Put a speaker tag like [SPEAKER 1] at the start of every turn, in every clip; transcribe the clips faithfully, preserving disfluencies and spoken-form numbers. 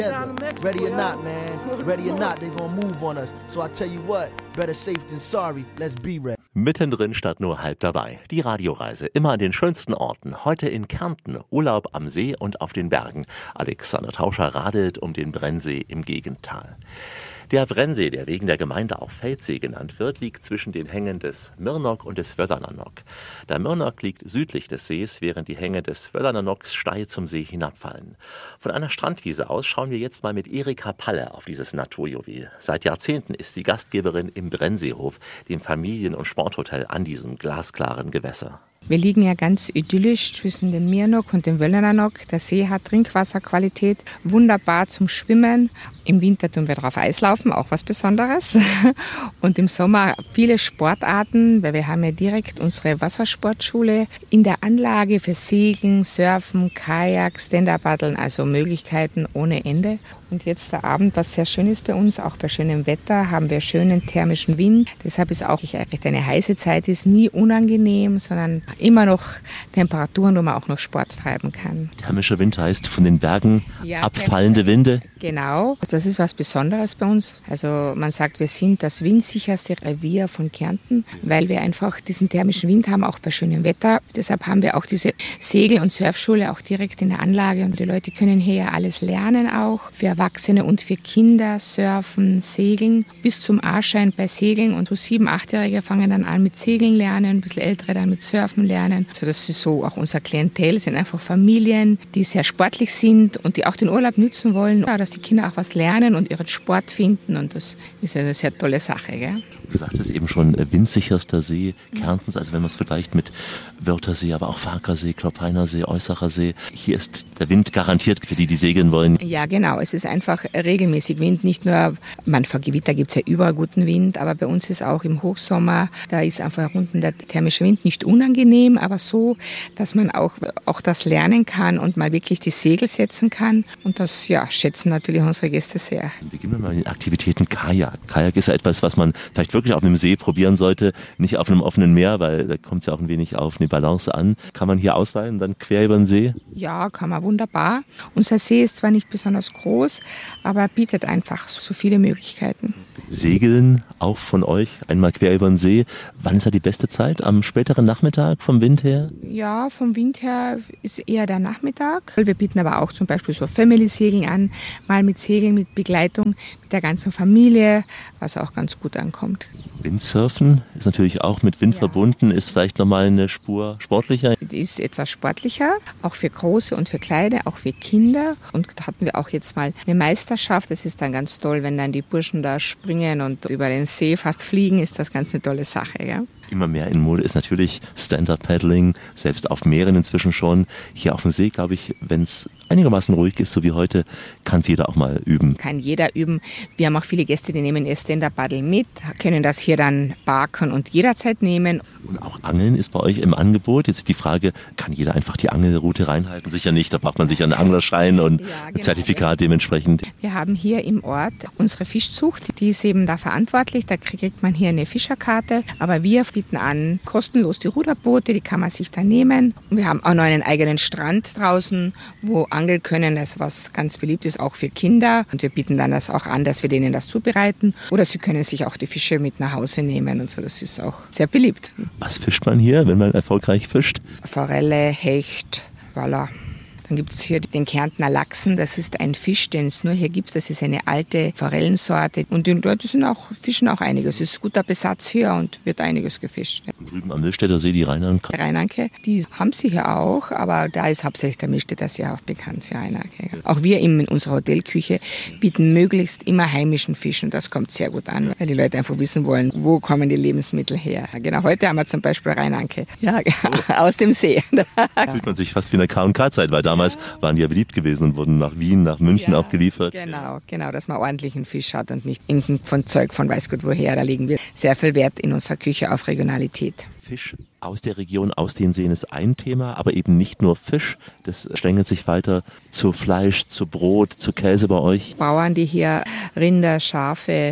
[SPEAKER 1] Ready or not, man. Ready or not, they gonna move on us. So I tell you what, better safe than sorry. Let's be ready.
[SPEAKER 2] Mittendrin statt nur halb dabei. Die Radioreise immer an den schönsten Orten. Heute in Kärnten. Urlaub am See und auf den Bergen. Alexander Tauscher radelt um den Brennsee im Gegental. Der Brennsee, der wegen der Gemeinde auch Feldsee genannt wird, liegt zwischen den Hängen des Myrnok und des Völlernanok. Der Myrnok liegt südlich des Sees, während die Hänge des Völlernanoks steil zum See hinabfallen. Von einer Strandwiese aus schauen wir jetzt mal mit Erika Palle auf dieses Naturjuwel. Seit Jahrzehnten ist sie Gastgeberin im Brennseehof, dem Familien- und Sporthotel an diesem glasklaren Gewässer.
[SPEAKER 3] Wir liegen ja ganz idyllisch zwischen dem Myrnok und dem Völlernanok. Der See hat Trinkwasserqualität, wunderbar zum Schwimmen. Im Winter tun wir drauf Eislaufen, auch was Besonderes. Und im Sommer viele Sportarten, weil wir haben ja direkt unsere Wassersportschule in der Anlage für Segeln, Surfen, Kajak, Stand-Up-Paddeln, also Möglichkeiten ohne Ende. Und jetzt der Abend, was sehr schön ist bei uns, auch bei schönem Wetter, haben wir schönen thermischen Wind. Deshalb ist auch eigentlich eine heiße Zeit, ist nie unangenehm, sondern immer noch Temperaturen, wo man auch noch Sport treiben kann.
[SPEAKER 2] Thermischer Wind heißt von den Bergen
[SPEAKER 3] ja,
[SPEAKER 2] abfallende Winde?
[SPEAKER 3] Genau, das ist was Besonderes bei uns. Also man sagt, wir sind das windsicherste Revier von Kärnten, weil wir einfach diesen thermischen Wind haben, auch bei schönem Wetter. Deshalb haben wir auch diese Segel- und Surfschule auch direkt in der Anlage und die Leute können hier ja alles lernen auch. Für Erwachsene und für Kinder surfen, segeln, bis zum A-Schein bei Segeln und so sieben-, achtjährige fangen dann an mit Segeln lernen, ein bisschen ältere dann mit Surfen lernen. Also das ist so auch unser Klientel, sind einfach Familien, die sehr sportlich sind und die auch den Urlaub nützen wollen, dass die Kinder auch was lernen und ihren Sport finden und das ist eine sehr tolle Sache. Gell?
[SPEAKER 2] Du sagtest eben schon, windsicherster See Kärntens, also wenn man es vergleicht mit Wörthersee, aber auch Farkasee, Kloppeiner See, Äußerer See. Hier ist der Wind garantiert für die, die segeln wollen.
[SPEAKER 3] Ja, genau. Es ist einfach regelmäßig Wind. Nicht nur, man, vor Gewitter gibt es ja überall guten Wind, aber bei uns ist auch im Hochsommer, da ist einfach unten der thermische Wind nicht unangenehm, aber so, dass man auch, auch das lernen kann und mal wirklich die Segel setzen kann. Und das, ja, schätzen natürlich unsere Gäste sehr.
[SPEAKER 2] Beginnen wir mal mit den Aktivitäten Kajak. Kajak ist ja etwas, was man vielleicht wirklich auf einem See probieren sollte, nicht auf einem offenen Meer, weil da kommt es ja auch ein wenig auf eine Balance an. Kann man hier ausleihen, dann quer über den See?
[SPEAKER 3] Ja, kann man wunderbar. Unser See ist zwar nicht besonders groß, aber bietet einfach so viele Möglichkeiten.
[SPEAKER 2] Segeln auch von euch einmal quer über den See. Wann ist da die beste Zeit? Am späteren Nachmittag vom Wind her?
[SPEAKER 3] Ja, vom Wind her ist eher der Nachmittag. Wir bieten aber auch zum Beispiel so Family-Segeln an, mal mit Segeln, mit Begleitung, mit der ganzen Familie, was auch ganz gut ankommt.
[SPEAKER 2] Windsurfen ist natürlich auch mit Wind ja. verbunden, ist vielleicht nochmal eine Spur sportlicher.
[SPEAKER 3] Die ist etwas sportlicher, auch für Große und für Kleine, auch für Kinder. Und da hatten wir auch jetzt mal eine Meisterschaft. Das ist dann ganz toll, wenn dann die Burschen da springen und über den See fast fliegen, ist das ganz eine tolle Sache. Ja?
[SPEAKER 2] Immer mehr in Mode ist natürlich Stand-Up-Paddling, selbst auf Meeren inzwischen schon. Hier auf dem See, glaube ich, wenn es einigermaßen ruhig ist, so wie heute, kann es jeder auch mal üben.
[SPEAKER 3] Kann jeder üben. Wir haben auch viele Gäste, die nehmen ihr Stand-Up-Paddle mit, können das hier dann parken und jederzeit nehmen.
[SPEAKER 2] Und auch Angeln ist bei euch im Angebot. Jetzt die Frage, kann jeder einfach die Angelroute reinhalten? Sicher nicht, da braucht man sicher einen Anglerschein und ja, genau. ein Zertifikat dementsprechend.
[SPEAKER 3] Wir haben hier im Ort unsere Fischzucht, die ist eben da verantwortlich. Da kriegt man hier eine Fischerkarte, aber wir bieten an kostenlos die Ruderboote, die kann man sich da nehmen. Und wir haben auch noch einen eigenen Strand draußen, wo angeln können, das was ganz beliebt ist, auch für Kinder. Und wir bieten dann das auch an, dass wir denen das zubereiten. Oder sie können sich auch die Fische mit nach Hause nehmen und so. Das ist auch sehr beliebt.
[SPEAKER 2] Was fischt man hier, wenn man erfolgreich fischt?
[SPEAKER 3] Forelle, Hecht, voilà. Dann gibt es hier den Kärntner Lachsen. Das ist ein Fisch, den es nur hier gibt. Das ist eine alte Forellensorte. Und die Leute sind auch, fischen auch einiges. Es ist guter Besatz hier und wird einiges gefischt.
[SPEAKER 2] Und drüben am Millstätter See die Rheinanke?
[SPEAKER 3] Rheinanke, die haben sie hier auch, aber da ist hauptsächlich der Millstätter See auch bekannt für Rheinanke. Auch wir in unserer Hotelküche bieten möglichst immer heimischen Fisch und das kommt sehr gut an, weil die Leute einfach wissen wollen, wo kommen die Lebensmittel her. Genau, heute haben wir zum Beispiel Rheinanke, ja, aus dem See.
[SPEAKER 2] Da fühlt man sich fast wie in der K und K-Zeit, weil damals waren die ja beliebt gewesen und wurden nach Wien, nach München
[SPEAKER 3] ja,
[SPEAKER 2] auch geliefert.
[SPEAKER 3] Genau, genau, dass man ordentlichen Fisch hat und nicht irgendein von Zeug von weiß Gott woher. Da legen wir sehr viel Wert in unserer Küche auf Regionalität.
[SPEAKER 2] Fisch aus der Region, aus den Seen ist ein Thema, aber eben nicht nur Fisch. Das schlängelt sich weiter zu Fleisch, zu Brot, zu Käse bei euch.
[SPEAKER 3] Bauern, die hier Rinder, Schafe,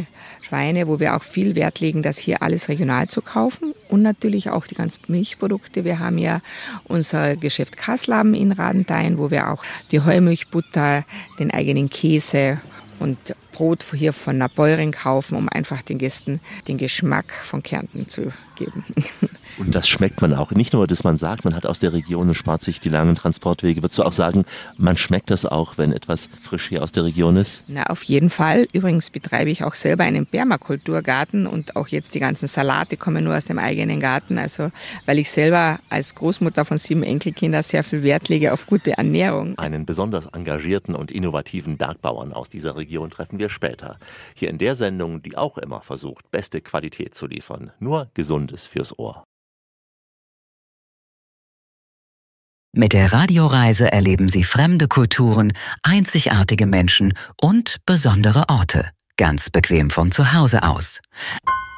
[SPEAKER 3] Schweine, wo wir auch viel Wert legen, das hier alles regional zu kaufen und natürlich auch die ganzen Milchprodukte. Wir haben ja unser Geschäft Kasslaben in Radenthein, wo wir auch die Heumilchbutter, den eigenen Käse und Brot hier von einer Bäuerin kaufen, um einfach den Gästen den Geschmack von Kärnten zu geben.
[SPEAKER 2] Und das schmeckt man auch. Nicht nur, dass man sagt, man hat aus der Region und spart sich die langen Transportwege. Würdest du auch sagen, man schmeckt das auch, wenn etwas frisch hier aus der Region ist?
[SPEAKER 3] Na, auf jeden Fall. Übrigens betreibe ich auch selber einen Permakulturgarten und auch jetzt die ganzen Salate kommen nur aus dem eigenen Garten. Also, weil ich selber als Großmutter von sieben Enkelkindern sehr viel Wert lege auf gute Ernährung.
[SPEAKER 2] Einen besonders engagierten und innovativen Bergbauern aus dieser Region treffen wir später. Hier in der Sendung, die auch immer versucht, beste Qualität zu liefern. Nur Gesundes fürs Ohr.
[SPEAKER 4] Mit der Radioreise erleben Sie fremde Kulturen, einzigartige Menschen und besondere Orte. Ganz bequem von zu Hause aus.